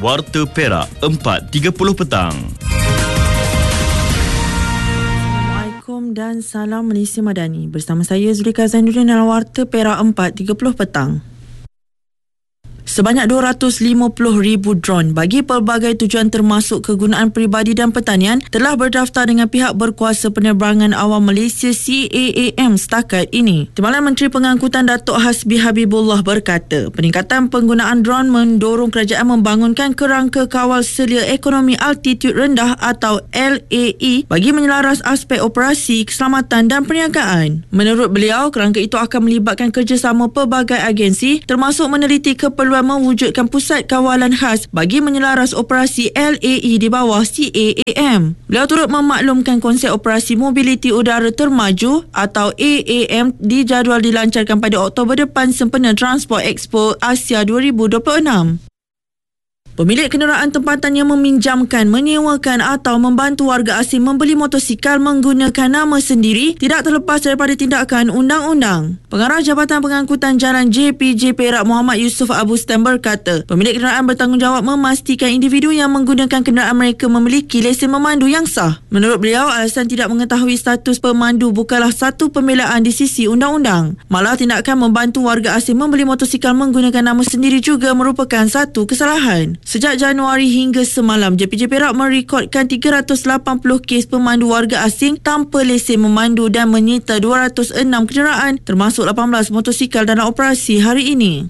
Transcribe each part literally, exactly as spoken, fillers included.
Warta Perak empat tiga puluh petang. Assalamualaikum dan salam Malaysia Madani. Bersama saya Zulika Zainuddin dalam Warta Perak empat tiga puluh petang. Sebanyak dua ratus lima puluh ribu dron bagi pelbagai tujuan termasuk kegunaan peribadi dan pertanian telah berdaftar dengan pihak berkuasa penerbangan awam Malaysia C A A M setakat ini. Timbalan Menteri Pengangkutan Datuk Hasbi Habibullah berkata, peningkatan penggunaan dron mendorong kerajaan membangunkan kerangka kawal selia ekonomi altitude rendah atau L A E bagi menyelaras aspek operasi, keselamatan dan perniagaan. Menurut beliau, kerangka itu akan melibatkan kerjasama pelbagai agensi termasuk meneliti keperluan mewujudkan pusat kawalan khas bagi menyelaras operasi L A E di bawah C A A M. Beliau turut memaklumkan konsep operasi mobiliti udara termaju atau A A M dijadual dilancarkan pada Oktober depan sempena Transport Expo Asia dua ribu dua puluh enam. Pemilik kenderaan tempatan yang meminjamkan, menyewakan atau membantu warga asing membeli motosikal menggunakan nama sendiri tidak terlepas daripada tindakan undang-undang. Pengarah Jabatan Pengangkutan Jalan J P J Perak Muhammad Yusof Abu Stan berkata, pemilik kenderaan bertanggungjawab memastikan individu yang menggunakan kenderaan mereka memiliki lesen memandu yang sah. Menurut beliau, alasan tidak mengetahui status pemandu bukanlah satu pembelaan di sisi undang-undang. Malah tindakan membantu warga asing membeli motosikal menggunakan nama sendiri juga merupakan satu kesalahan. Sejak Januari hingga semalam, J P J Perak merekodkan tiga ratus lapan puluh kes pemandu warga asing tanpa lesen memandu dan menyita dua ratus enam kenderaan termasuk lapan belas motosikal dalam operasi hari ini.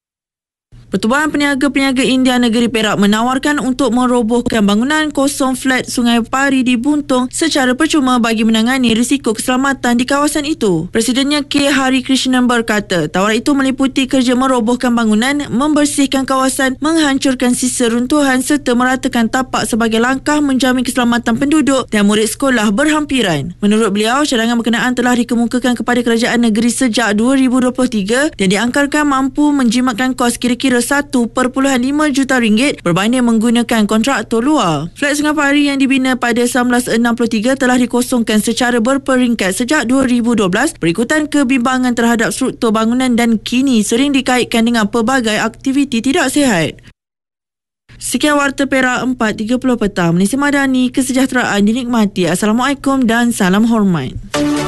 Pertubuhan Peniaga-Peniaga India Negeri Perak menawarkan untuk merobohkan bangunan kosong flat Sungai Pari di Buntung secara percuma bagi menangani risiko keselamatan di kawasan itu. Presidennya K. Hari Krishnan berkata, tawaran itu meliputi kerja merobohkan bangunan, membersihkan kawasan, menghancurkan sisa runtuhan serta meratakan tapak sebagai langkah menjamin keselamatan penduduk dan murid sekolah berhampiran. Menurut beliau, cadangan berkenaan telah dikemukakan kepada kerajaan negeri sejak dua ribu dua puluh tiga dan diangkarkan mampu menjimatkan kos kira-kira satu perpuluhan lima juta ringgit berbanding menggunakan kontraktor luar. Flat Sungai Pari yang dibina pada seribu sembilan ratus enam puluh tiga telah dikosongkan secara berperingkat sejak dua ribu dua belas berikutan kebimbangan terhadap struktur bangunan dan kini sering dikaitkan dengan pelbagai aktiviti tidak sihat. Sekian Warta Perak empat tiga puluh petang. Malaysia Madani, kesejahteraan dinikmati. Assalamualaikum dan salam hormat.